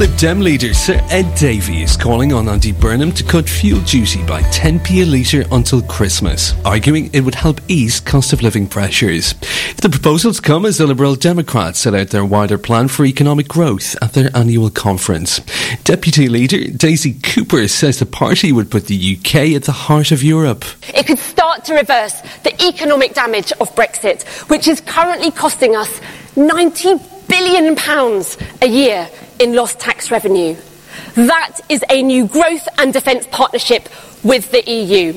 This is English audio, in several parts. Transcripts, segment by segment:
Lib Dem leader Sir Ed Davey is calling on Andy Burnham to cut fuel duty by 10p a litre until Christmas, arguing it would help ease cost of living pressures. The proposals come as the Liberal Democrats set out their wider plan for economic growth at their annual conference. Deputy Leader Daisy Cooper says the party would put the UK at the heart of Europe. It could start to reverse the economic damage of Brexit, which is currently costing us £90 billion a year in lost tax revenue. That is a new growth and defence partnership with the EU.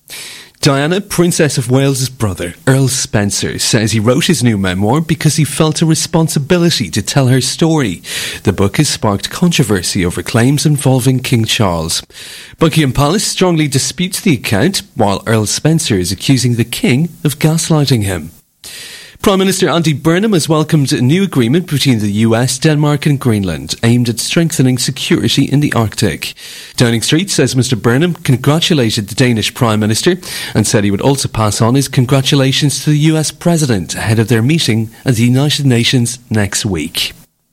Diana, Princess of Wales' brother, Earl Spencer, says he wrote his new memoir because he felt a responsibility to tell her story. The book has sparked controversy over claims involving King Charles. Buckingham Palace strongly disputes the account, while Earl Spencer is accusing the King of gaslighting him. Prime Minister Andy Burnham has welcomed a new agreement between the US, Denmark and Greenland aimed at strengthening security in the Arctic. Downing Street says Mr Burnham congratulated the Danish Prime Minister and said he would also pass on his congratulations to the US President ahead of their meeting at the United Nations next week.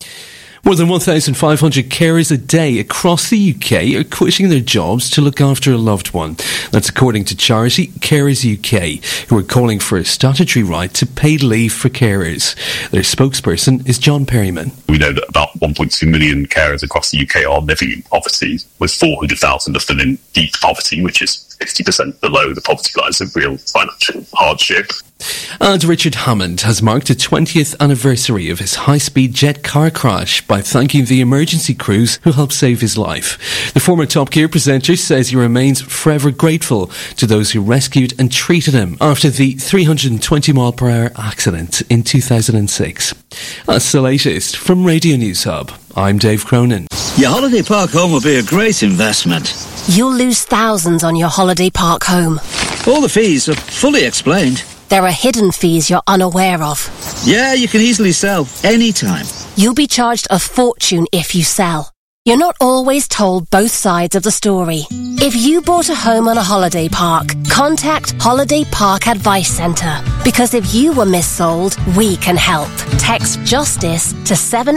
More than 1,500 carers a day across the UK are quitting their jobs to look after a loved one. That's according to charity Carers UK, who are calling for a statutory right to paid leave for carers. Their spokesperson is John Perryman. We know that about 1.2 million carers across the UK are living in poverty, with 400,000 of them in deep poverty, which is 50% below the poverty line of real financial hardship. And Richard Hammond has marked the 20th anniversary of his high-speed jet car crash by thanking the emergency crews who helped save his life. The former Top Gear presenter says he remains forever grateful to those who rescued and treated him after the 320-mile-per-hour accident in 2006. That's the latest from Radio News Hub. I'm Dave Cronin. Your holiday park home will be a great investment. You'll lose thousands on your holiday park home. All the fees are fully explained. There are hidden fees you're unaware of. Yeah, you can easily sell anytime. You'll be charged a fortune if you sell. You're not always told both sides of the story. If you bought a home on a holiday park, contact Holiday Park Advice Centre. Because if you were missold, we can help. Text JUSTICE to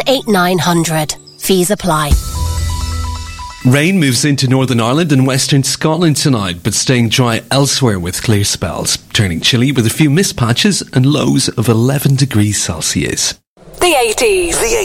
78900. Fees apply. Rain moves into Northern Ireland and Western Scotland tonight, but staying dry elsewhere with clear spells, turning chilly with a few mist patches and lows of 11 degrees Celsius. The 80s.